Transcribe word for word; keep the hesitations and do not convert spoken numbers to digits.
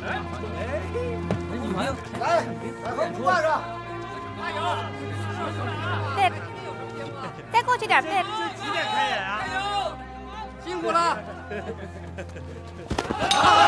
女朋友， 来，百合不挂上。 加油！ 对，再过去点，对。 这几点开演啊？加油！辛苦了。